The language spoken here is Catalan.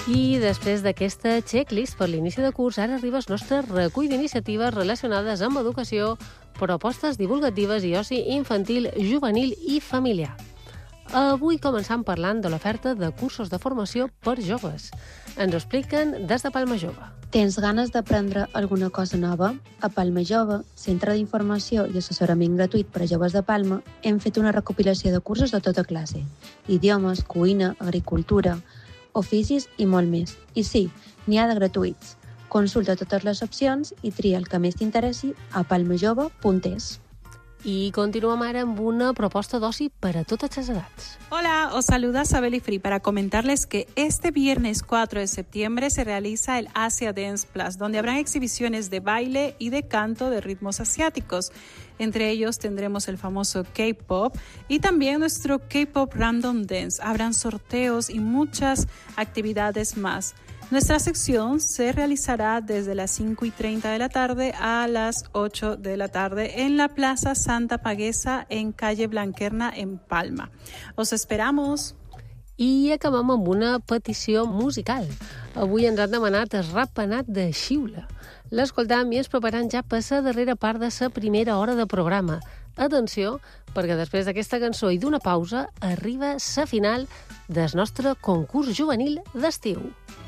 I després d'aquesta checklist per l'inici de curs, ara arriba el nostre recull d'iniciatives relacionades amb educació, propostes divulgatives i oci infantil, juvenil i familiar. Avui començam parlant de l'oferta de cursos de formació per joves. Ens ho expliquen des de Palma Jove. Tens ganes d'aprendre alguna cosa nova? A Palma Jove, centre d'informació i assessorament gratuït per a joves de Palma, hem fet una recopilació de cursos de tota classe. Idiomes, cuina, agricultura, oficis i molt més. I sí, n'hi ha de gratuïts. Consulta totes les opcions i tria el que més t'interessi a palmajove.es. I continuem ara amb una proposta d'oci per a totes les edats. Hola, os saluda Sabel Ifri para comentarles que este viernes 4 de septiembre se realiza el Asia Dance Plus, donde habrán exhibiciones de baile y de canto de ritmos asiáticos. Entre ellos tendremos el famoso K-Pop y también nuestro K-Pop Random Dance. Habrán sorteos y muchas actividades más. Nuestra sección se realizará desde las 5:30 de la tarde a las 8 de la tarde en la Plaza Santa Paguesa en calle Blanquerna en Palma. Os esperamos! I acabem amb una petició musical. Avui ens han demanat el Ratpenat de Xiula. L'escoltam i ens preparant ja per la darrera part de la primera hora de programa. Atenció, perquè després d'aquesta cançó i d'una pausa arriba la final del nostre concurs juvenil d'estiu.